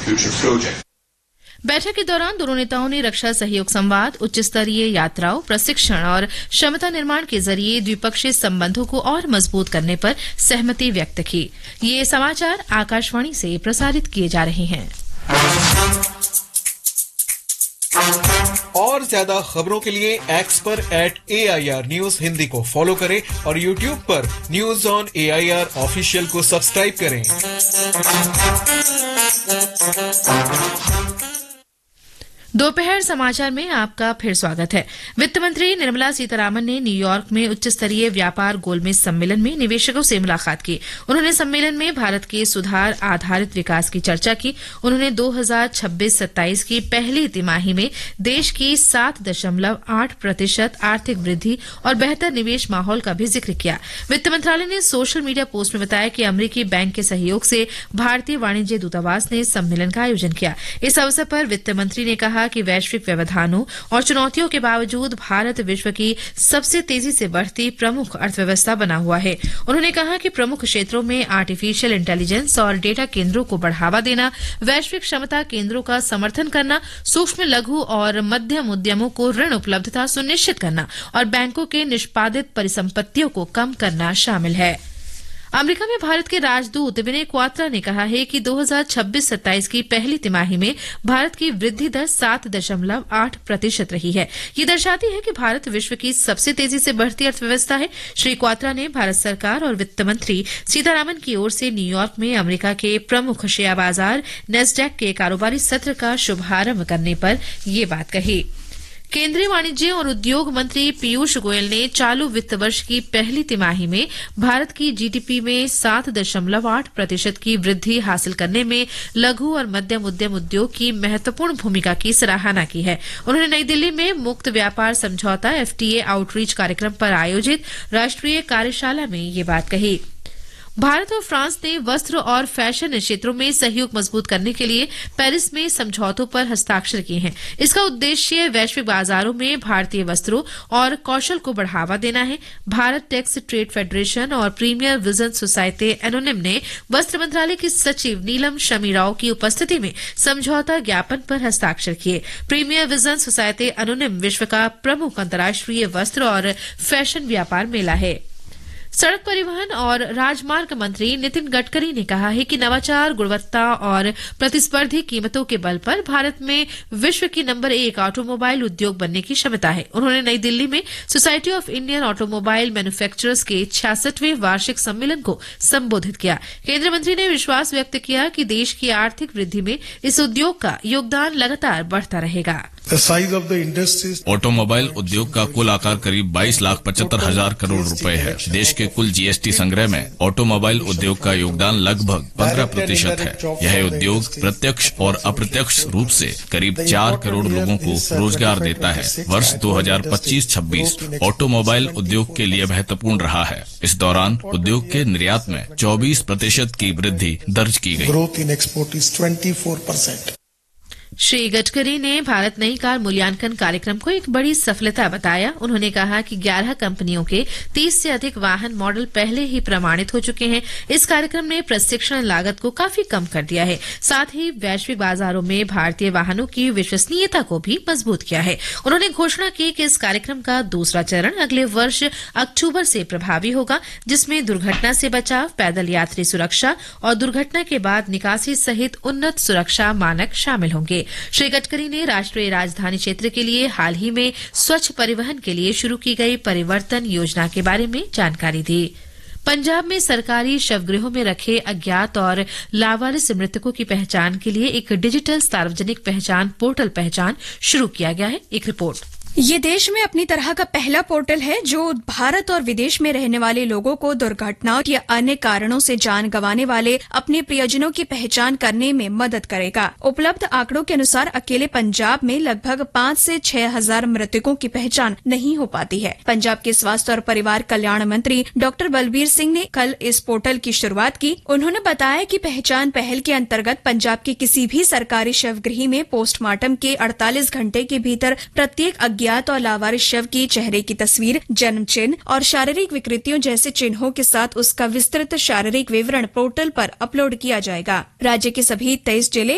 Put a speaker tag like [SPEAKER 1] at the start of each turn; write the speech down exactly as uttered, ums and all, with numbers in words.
[SPEAKER 1] future projects.
[SPEAKER 2] बैठक के दौरान दोनों नेताओं ने रक्षा सहयोग संवाद, उच्च स्तरीय यात्राओं, प्रशिक्षण और क्षमता निर्माण के जरिए द्विपक्षीय संबंधों को और मजबूत करने पर सहमति व्यक्त की। ये समाचार आकाशवाणी से प्रसारित किए जा रहे हैं।
[SPEAKER 3] और ज्यादा खबरों के लिए एक्स पर eight A I R news Hindi को फॉलो करें और यूट्यूब पर news on A I R official को सब्सक्राइब करें।
[SPEAKER 2] दोपहर समाचार में आपका फिर स्वागत है। वित्त मंत्री निर्मला सीतारामन ने न्यूयॉर्क में उच्च स्तरीय व्यापार गोलमेज सम्मेलन में निवेशकों से मुलाकात की। उन्होंने सम्मेलन में भारत के सुधार आधारित विकास की चर्चा की। उन्होंने दो हज़ार छब्बीस सत्ताईस की पहली तिमाही में देश की सात दशमलव आठ प्रतिशत आर्थिक वृद्धि और बेहतर निवेश माहौल का भी जिक्र किया। वित्त मंत्रालय ने सोशल मीडिया पोस्ट में बताया कि अमरीकी बैंक के सहयोग से भारतीय वाणिज्य दूतावास ने सम्मेलन का आयोजन किया। इस अवसर पर वित्त मंत्री ने कहा कि वैश्विक व्यवधानों और चुनौतियों के बावजूद भारत विश्व की सबसे तेजी से बढ़ती प्रमुख अर्थव्यवस्था बना हुआ है। उन्होंने कहा कि प्रमुख क्षेत्रों में आर्टिफिशियल इंटेलिजेंस और डेटा केंद्रों को बढ़ावा देना, वैश्विक क्षमता केंद्रों का समर्थन करना, सूक्ष्म लघु और मध्यम उद्यमों को ऋण उपलब्धता सुनिश्चित करना और बैंकों के निष्पादित परिसंपत्तियों को कम करना शामिल है। अमेरिका में भारत के राजदूत विनय क्वात्रा ने कहा है कि दो हज़ार छब्बीस सत्ताईस की पहली तिमाही में भारत की वृद्धि दर सात दशमलव आठ प्रतिशत रही है। ये दर्शाती है कि भारत विश्व की सबसे तेजी से बढ़ती अर्थव्यवस्था है। श्री क्वात्रा ने भारत सरकार और वित्त मंत्री सीतारामन की ओर से न्यूयॉर्क में अमेरिका के प्रमुख शेयर बाजार नेस्डैक के कारोबारी सत्र का शुभारंभ करने पर ये बात कही। केंद्रीय वाणिज्य और उद्योग मंत्री पीयूष गोयल ने चालू वित्त वर्ष की पहली तिमाही में भारत की जीडीपी में सात दशमलव आठ प्रतिशत की वृद्धि हासिल करने में लघु और मध्यम उद्यम उद्योग की महत्वपूर्ण भूमिका की सराहना की है। उन्होंने नई दिल्ली में मुक्त व्यापार समझौता एफ टी ए आउटरीच कार्यक्रम पर आयोजित राष्ट्रीय कार्यशाला में ये बात कही। भारत और फ्रांस ने वस्त्र और फैशन क्षेत्रों में सहयोग मजबूत करने के लिए पेरिस में समझौतों पर हस्ताक्षर किए हैं। इसका उद्देश्य वैश्विक बाजारों में भारतीय वस्त्रों और कौशल को बढ़ावा देना है। भारत टेक्स ट्रेड फेडरेशन और प्रीमियर विजन सोसाइटी एनोनिम ने वस्त्र मंत्रालय की सचिव नीलम शमी राव की उपस्थिति में समझौता ज्ञापन पर हस्ताक्षर किए। प्रीमियर विजन सोसाइटी एनोनिम विश्व का प्रमुख अंतर्राष्ट्रीय वस्त्र और फैशन व्यापार मेला है। सड़क परिवहन और राजमार्ग मंत्री नितिन गडकरी ने कहा है कि नवाचार, गुणवत्ता और प्रतिस्पर्धी कीमतों के बल पर भारत में विश्व की नंबर एक ऑटोमोबाइल उद्योग बनने की क्षमता है। उन्होंने नई दिल्ली में society of Indian automobile manufacturers के छियासठवें वार्षिक सम्मेलन को संबोधित किया। केंद्रीय मंत्री ने विश्वास व्यक्त किया कि देश की आर्थिक वृद्धि में इस उद्योग का योगदान लगातार बढ़ता रहेगा।
[SPEAKER 4] ऑटोमोबाइल उद्योग का कुल आकार करीब बाईस लाख पचहत्तर हजार करोड़ रुपए है। देश के कुल जी एस टी संग्रह में ऑटोमोबाइल उद्योग का योगदान लगभग पंद्रह प्रतिशत है। यह उद्योग प्रत्यक्ष और अप्रत्यक्ष रूप से करीब चार करोड़ लोगों को रोजगार देता है। वर्ष दो हज़ार पच्चीस छब्बीस ऑटोमोबाइल उद्योग के लिए महत्वपूर्ण रहा है। इस दौरान उद्योग के निर्यात में चौबीस प्रतिशत की वृद्धि दर्ज की गई।
[SPEAKER 2] श्री गडकरी ने भारत नई कार मूल्यांकन कार्यक्रम को एक बड़ी सफलता बताया। उन्होंने कहा कि ग्यारह कंपनियों के तीस से अधिक वाहन मॉडल पहले ही प्रमाणित हो चुके हैं। इस कार्यक्रम ने प्रशिक्षण लागत को काफी कम कर दिया है। साथ ही वैश्विक बाजारों में भारतीय वाहनों की विश्वसनीयता को भी मजबूत किया है। उन्होंने घोषणा की कि इस कार्यक्रम का दूसरा चरण अगले वर्ष अक्टूबर से प्रभावी होगा, जिसमें दुर्घटना से बचाव, पैदल यात्री सुरक्षा और दुर्घटना के बाद निकासी सहित उन्नत सुरक्षा मानक शामिल होंगे। श्री गडकरी ने राष्ट्रीय राजधानी क्षेत्र के लिए हाल ही में स्वच्छ परिवहन के लिए शुरू की गई परिवर्तन योजना के बारे में जानकारी दी। पंजाब में सरकारी शवगृहों में रखे अज्ञात और लावारिस मृतकों की पहचान के लिए एक डिजिटल सार्वजनिक पहचान पोर्टल पहचान शुरू किया गया है। एक रिपोर्ट।
[SPEAKER 5] ये देश में अपनी तरह का पहला पोर्टल है जो भारत और विदेश में रहने वाले लोगों को दुर्घटना या अन्य कारणों से जान गंवाने वाले अपने प्रियजनों की पहचान करने में मदद करेगा। उपलब्ध आंकड़ों के अनुसार अकेले पंजाब में लगभग पाँच से छह हजार मृतकों की पहचान नहीं हो पाती है। पंजाब के स्वास्थ्य और परिवार कल्याण मंत्री डॉक्टर बलबीर सिंह ने कल इस पोर्टल की शुरुआत की। उन्होंने बताया कि पहचान पहल के अंतर्गत पंजाब के किसी भी सरकारी शवगृह में पोस्टमार्टम के अड़तालीस घंटे के भीतर प्रत्येक अज्ञात और लावारिस शव की चेहरे की तस्वीर, जन्म चिन्ह और शारीरिक विकृतियों जैसे चिन्हों के साथ उसका विस्तृत शारीरिक विवरण पोर्टल पर अपलोड किया जाएगा। राज्य के सभी तेईस जिले